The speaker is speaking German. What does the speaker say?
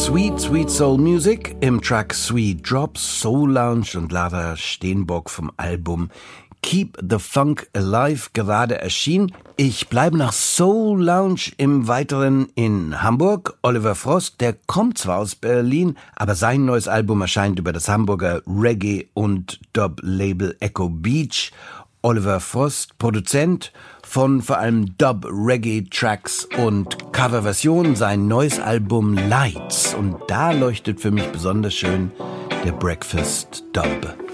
Sweet, Sweet Soul Music im Track Sweet Drops, Soul Lounge und Lara Steenbock vom Album Keep the Funk Alive gerade erschienen. Ich bleibe nach Soul Lounge im Weiteren in Hamburg. Oliver Frost, der kommt zwar aus Berlin, aber sein neues Album erscheint über das Hamburger Reggae- und Dub-Label Echo Beach. Oliver Frost, Produzent von vor allem Dub-Reggae-Tracks und Coverversionen, sein neues Album Lights. Und da leuchtet für mich besonders schön der Breakfast Dub.